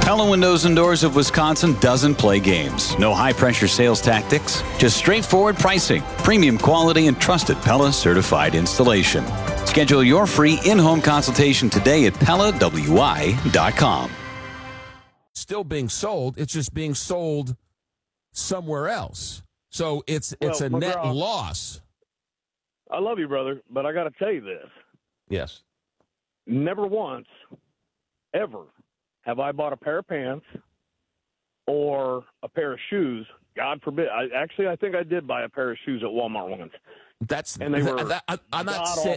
Pella Windows and Doors of Wisconsin doesn't play games. No high-pressure sales tactics, just straightforward pricing, premium quality, and trusted Pella certified installation. Schedule your free in-home consultation today at PellaWI.com. Still being sold, it's just being sold somewhere else. So it's a net loss. I love you, brother, but I got to tell you this. Yes. Never once, ever, have I bought a pair of pants or a pair of shoes. God forbid. I think I did buy a pair of shoes at Walmart once. And they were I'm not saying.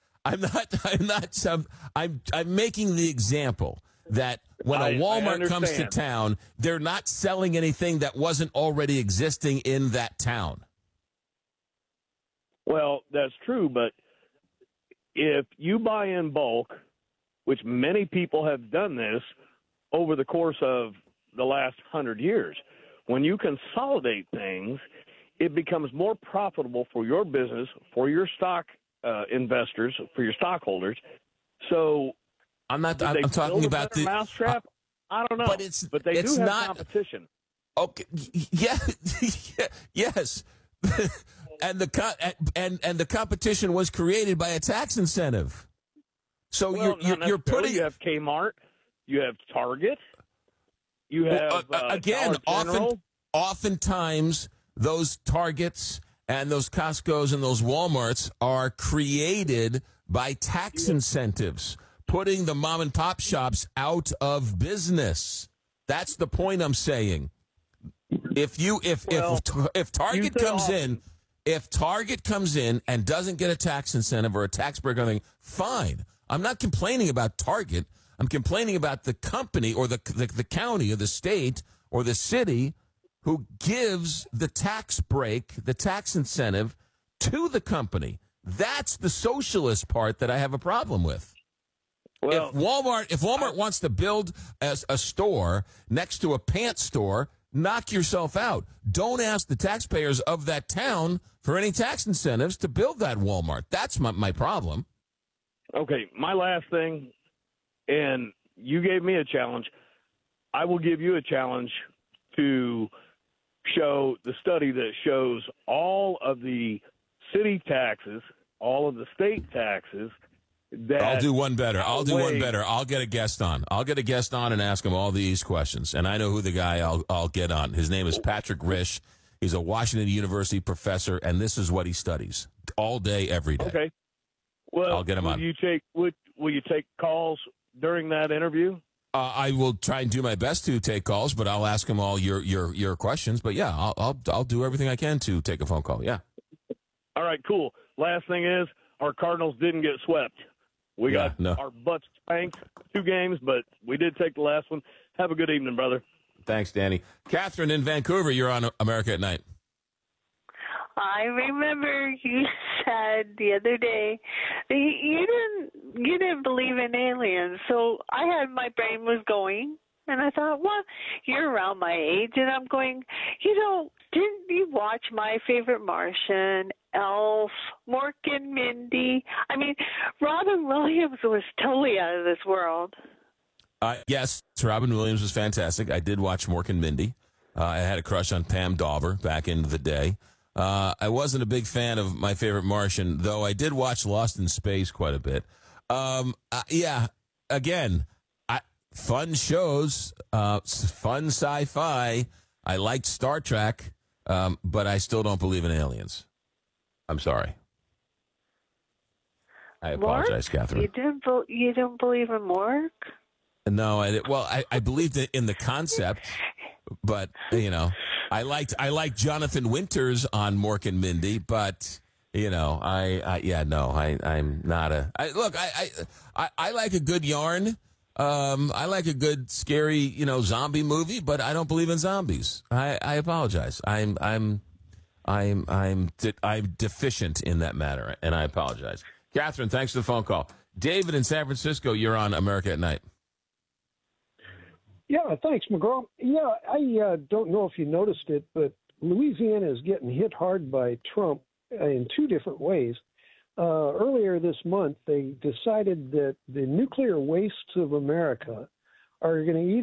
I'm making the example that when a Walmart comes to town, they're not selling anything that wasn't already existing in that town. Well, that's true, but if you buy in bulk, which many people have done this over the course of the last 100 years, when you consolidate things, it becomes more profitable for your business, for your stock investors, for your stockholders. So I'm talking about the mousetrap. I don't know, but they do have competition. Okay, yeah, yes, and the competition was created by a tax incentive. So you're putting. You have Kmart, you have Target, you have again. Oftentimes those Targets and those Costco's and those Walmarts are created by tax incentives, putting the mom and pop shops out of business. That's the point I'm saying. If Target comes in, if Target comes in and doesn't get a tax incentive or a tax break or anything, fine. I'm not complaining about Target. I'm complaining about the company or the county or the state or the city who gives the tax break, the tax incentive to the company. That's the socialist part that I have a problem with. Well, if Walmart wants to build a store next to a pants store, knock yourself out. Don't ask the taxpayers of that town for any tax incentives to build that Walmart. That's my problem. Okay, my last thing, and you gave me a challenge. I will give you a challenge to show the study that shows all of the city taxes, all of the state taxes. I'll do one better. I'll get a guest on. I'll get a guest on and ask him all these questions. And I know who the guy I'll get on. His name is Patrick Risch. He's a Washington University professor, and this is what he studies all day, every day. Okay. Well, I'll get him on. Will you take calls during that interview? I will try and do my best to take calls, but I'll ask him all your questions. But yeah, I'll do everything I can to take a phone call. Yeah. All right, cool. Last thing is our Cardinals didn't get swept. We got our butts spanked 2 games, but we did take the last one. Have a good evening, brother. Thanks, Danny. Catherine in Vancouver, you're on America at Night. I remember you said the other day that you didn't believe in aliens. So my brain was going, and I thought, well, you're around my age, and I'm going, didn't you watch My Favorite Martian, Elf, Mork and Mindy? I mean, Robin Williams was totally out of this world. Yes, Robin Williams was fantastic. I did watch Mork and Mindy. I had a crush on Pam Dauber back in the day. I wasn't a big fan of My Favorite Martian, though I did watch Lost in Space quite a bit. Yeah, again, fun shows, fun sci-fi. I liked Star Trek, but I still don't believe in aliens. I'm sorry. I apologize, Mork? Catherine. You don't believe in Mork? No, I believed in the concept, but I liked Jonathan Winters on Mork and Mindy, but I'm not a. I like a good yarn. I like a good scary zombie movie, but I don't believe in zombies. I apologize. I'm deficient in that matter, and I apologize. Catherine, thanks for the phone call. David in San Francisco, you're on America at Night. Yeah, thanks, McGraw. Yeah, I don't know if you noticed it, but Louisiana is getting hit hard by Trump in 2 different ways. Earlier this month, they decided that the nuclear wastes of America are going to